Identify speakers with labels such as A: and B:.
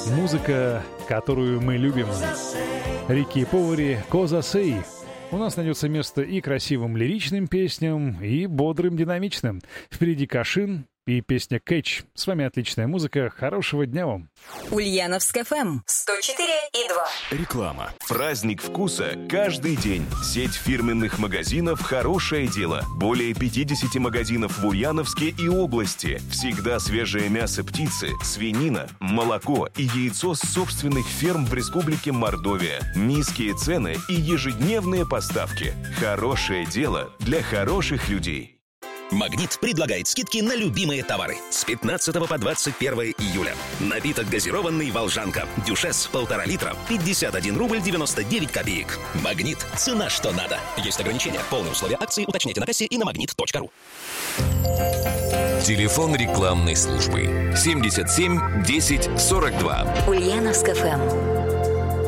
A: Музыка, которую мы любим. Рики Повари, «Коза Сей». У нас найдется место и красивым лиричным песням, и бодрым динамичным. Впереди Кашин и песня «Кэтч». С вами отличная музыка. Хорошего дня вам.
B: Ульяновск ФМ 104,2.
C: Реклама. Праздник вкуса каждый день. Сеть фирменных магазинов «Хорошее дело». Более 50 магазинов в Ульяновске и области. Всегда свежее мясо птицы, свинина, молоко и яйцо с собственных ферм в Республике Мордовия. Низкие цены и ежедневные поставки. Хорошее дело для хороших людей.
D: «Магнит» предлагает скидки на любимые товары. С 15 по 21 июля. Напиток газированный «Волжанка». Дюшес 1,5 литра. 51 рубль 99 копеек. «Магнит». Цена что надо. Есть ограничения. Полные условия акции уточняйте на кассе и на magnet.ru.
E: Телефон рекламной службы 77 10 42.
B: Ульяновск ФМ.